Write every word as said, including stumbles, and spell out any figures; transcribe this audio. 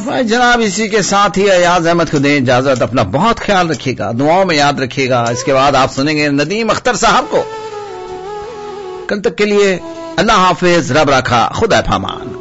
भाई जनाब इसी के साथ ही अयाज अहमद को दें इजाजत। अपना बहुत ख्याल रखिएगा, दुआओं में याद रखिएगा। इसके बाद आप सुनेंगे नदीम अख्तर साहब को। कल तक के लिए अल्लाह हाफिज, रब रखा, खुदा पामान।